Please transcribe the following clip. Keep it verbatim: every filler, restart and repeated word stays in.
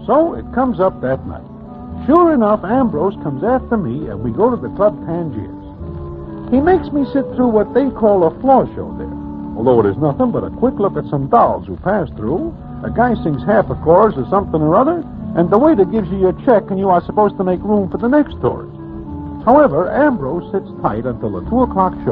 So it comes up that night. Sure enough, Ambrose comes after me, and we go to the Club Tangiers. He makes me sit through what they call a floor show there. Although it is nothing but a quick look at some dolls who pass through, a guy sings half a chorus or something or other, and the waiter gives you your check, and you are supposed to make room for the next tourist. However, Ambrose sits tight until the two o'clock show.